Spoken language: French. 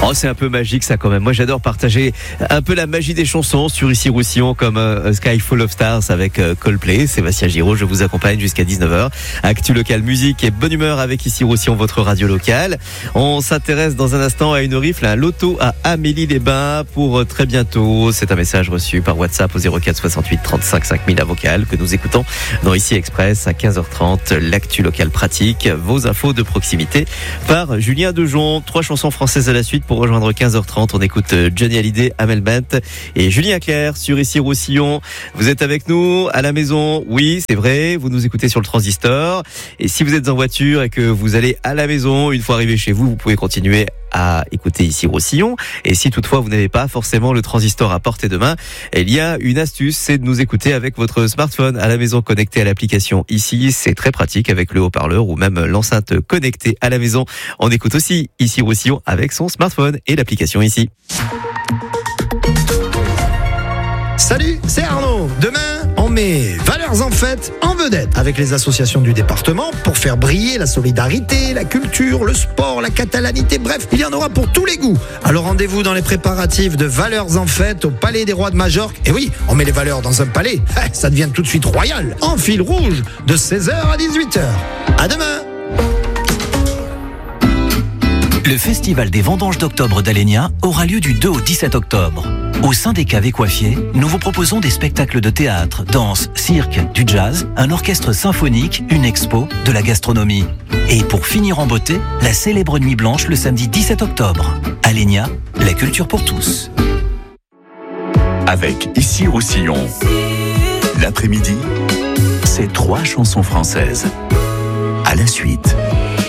Oh, c'est un peu magique ça quand même. Moi j'adore partager un peu la magie des chansons sur Ici Roussillon comme Sky Full of Stars avec Coldplay. Sébastien Giraud, je vous accompagne jusqu'à 19h. Actu local, musique et bonne humeur avec Ici Roussillon, votre radio locale. On s'intéresse dans un instant à une rifle, un loto à Amélie-les-Bains pour très bientôt. C'est un message reçu par WhatsApp au 04 68 35 5000 à vocal que nous écoutons dans Ici Express à 15h30. L'actu local pratique, vos infos de proximité par Julien Dejon. 3 chansons françaises à la suite pour rejoindre 15h30. On écoute Johnny Hallyday, Amel Bent et Julien Clerc sur Ici Roussillon. Vous êtes avec nous à la maison? Oui, c'est vrai. Vous nous écoutez sur le transistor. Et si vous êtes en voiture et que vous allez à la maison, une fois arrivé chez vous, vous pouvez continuer à écouter Ici Roussillon. Et si toutefois vous n'avez pas forcément le transistor à portée de main, il y a une astuce, c'est de nous écouter avec votre smartphone à la maison connecté à l'application Ici. C'est très pratique avec le haut-parleur ou même l'enceinte connectée à la maison. On écoute aussi Ici Roussillon avec son smartphone et l'application Ici. Salut, c'est Arnaud. Demain, on met Valeurs en Fête en vedette avec les associations du département pour faire briller la solidarité, la culture, le sport, la catalanité. Bref, il y en aura pour tous les goûts. Alors rendez-vous dans les préparatifs de Valeurs en Fête au Palais des Rois de Majorque. Et oui, on met les valeurs dans un palais. Ça devient tout de suite royal. En fil rouge de 16h à 18h. À demain. Le Festival des Vendanges d'Octobre d'Alenia aura lieu du 2 au 17 octobre. Au sein des caves Écoiffiers, nous vous proposons des spectacles de théâtre, danse, cirque, du jazz, un orchestre symphonique, une expo, de la gastronomie. Et pour finir en beauté, la célèbre Nuit Blanche le samedi 17 octobre. Alenia, la culture pour tous. Avec Ici Roussillon, l'après-midi, c'est 3 chansons françaises. À la suite.